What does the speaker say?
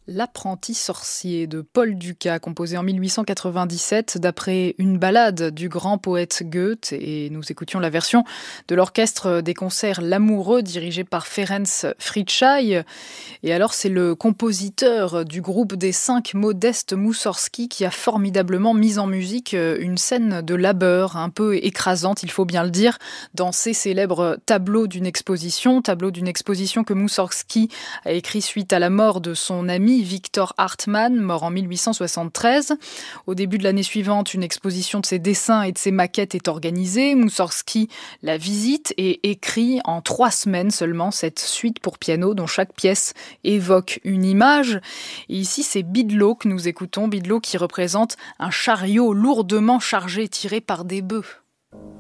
L'apprenti sorcier de Paul Dukas, composé en 1897 d'après une ballade du grand poète Goethe, et nous écoutions la version de l'orchestre des concerts L'Amoureux dirigé par Ferenc Fricsay. Et alors c'est le compositeur du groupe des 5 Modeste Moussorgsky qui a formidablement mis en musique une scène de labeur un peu écrasante, il faut bien le dire, dans ses célèbres tableaux d'une exposition que Moussorgsky a écrit suite à la mort de son ami Victor Hartmann, mort en 1873. Au début de l'année suivante, une exposition de ses dessins et de ses maquettes est organisée. Moussorgsky la visite et écrit en 3 semaines seulement cette suite pour piano dont chaque pièce évoque une image. Et ici, c'est Bidlo que nous écoutons, Bidlo qui représente un chariot lourdement chargé tiré par des bœufs.